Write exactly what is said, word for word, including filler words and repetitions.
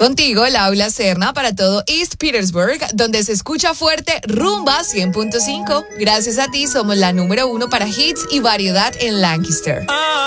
Contigo, Laura Serna, para todo East Petersburg, donde se escucha fuerte Rumba cien punto cinco. Gracias a ti somos la número uno para hits y variedad en Lancaster.